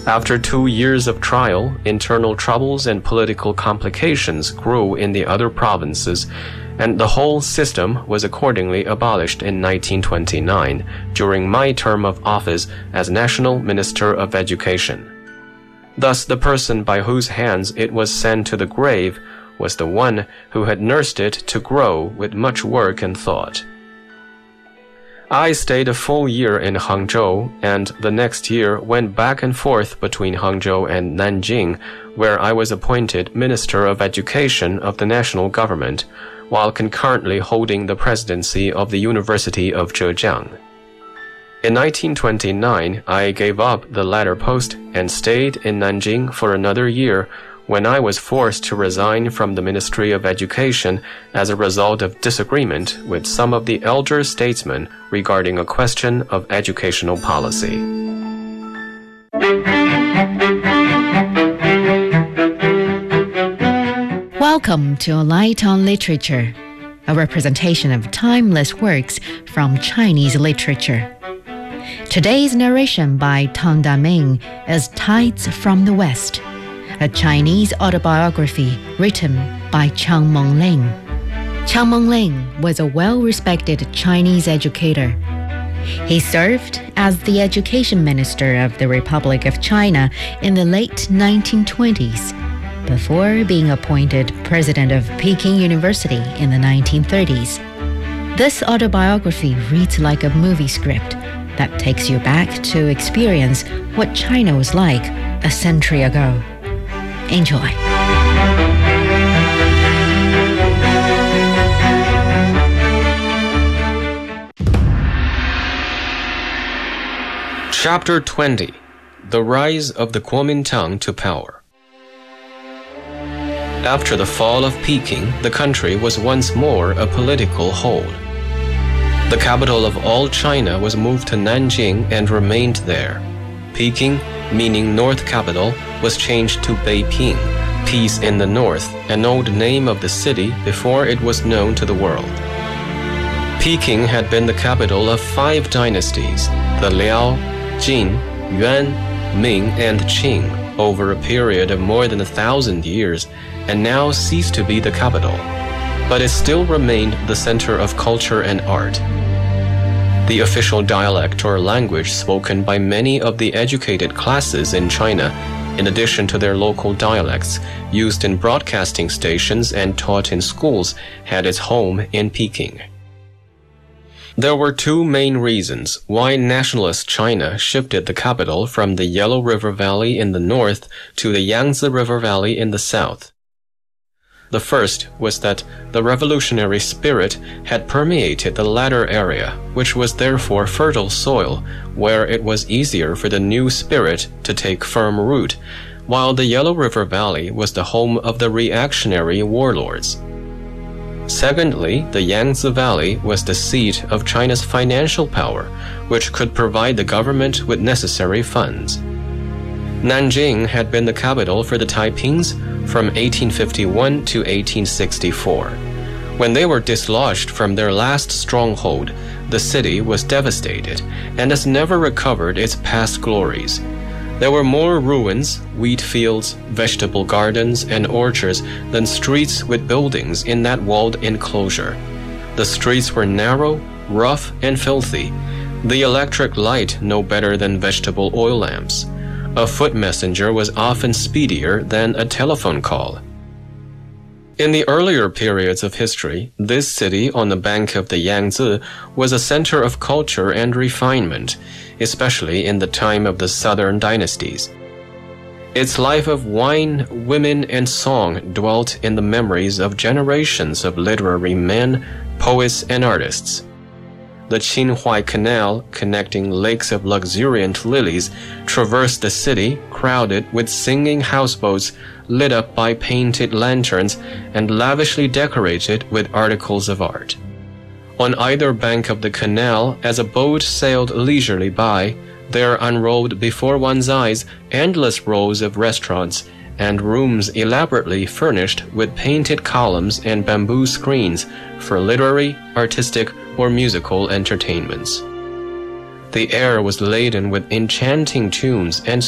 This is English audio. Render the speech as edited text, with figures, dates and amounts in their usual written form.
After 2 years of trial, internal troubles and political complications grew in the other provinces, and the whole system was accordingly abolished in 1929 during my term of office as National Minister of Education. Thus, the person by whose hands it was sent to the grave was the one who had nursed it to grow with much work and thought. I stayed a full year in Hangzhou, and the next year went back and forth between Hangzhou and Nanjing, where I was appointed Minister of Education of the national government, while concurrently holding the presidency of the University of Zhejiang. In 1929, I gave up the latter post and stayed in Nanjing for another year, when I was forced to resign from the Ministry of Education as a result of disagreement with some of the elder statesmen regarding a question of educational policy. Welcome to Light on Literature, a representation of timeless works from Chinese literature. Today's narration by Tang Daming is Tides from the West, a Chinese autobiography written by Chiang Meng-ling. Chiang Meng-ling was a well-respected Chinese educator. He served as the education minister of the Republic of China in the late 1920s, before being appointed president of Peking University in the 1930s. This autobiography reads like a movie script that takes you back to experience what China was like a century ago. Enjoy. Chapter 20. The Rise of the Kuomintang to Power. After the fall of Peking, the country was once more a political hold. The capital of all China was moved to Nanjing and remained there. Peking, meaning North Capital, was changed to Beiping, Peace in the North, an old name of the city before it was known to the world. Peking had been the capital of 5 dynasties, the Liao, Jin, Yuan, Ming, and Qing, over a period of more than 1,000 years, and now ceased to be the capital, but it still remained the center of culture and art. The official dialect or language spoken by many of the educated classes in China, in addition to their local dialects used in broadcasting stations and taught in schools, had its home in Peking. There were 2 main reasons why nationalist China shifted the capital from the Yellow River Valley in the north to the Yangtze River Valley in the south. The first was that the revolutionary spirit had permeated the latter area, which was therefore fertile soil, where it was easier for the new spirit to take firm root, while the Yellow River Valley was the home of the reactionary warlords. Secondly, the Yangtze Valley was the seat of China's financial power, which could provide the government with necessary funds. Nanjing had been the capital for the Taipings from 1851 to 1864. When they were dislodged from their last stronghold, the city was devastated and has never recovered its past glories. There were more ruins, wheat fields, vegetable gardens, and orchards than streets with buildings in that walled enclosure. The streets were narrow, rough, and filthy. The electric light no better than vegetable oil lamps. A foot messenger was often speedier than a telephone call. In the earlier periods of history, this city on the bank of the Yangtze was a center of culture and refinement, especially in the time of the southern dynasties. Its life of wine, women, and song dwelt in the memories of generations of literary men, poets, and artists. The Qinhuai Canal, connecting lakes of luxuriant lilies, traversed the city, crowded with singing houseboats, lit up by painted lanterns, and lavishly decorated with articles of art. On either bank of the canal, as a boat sailed leisurely by, there unrolled before one's eyes endless rows of restaurants and rooms elaborately furnished with painted columns and bamboo screens for literary, artistic, or musical entertainments. The air was laden with enchanting tunes and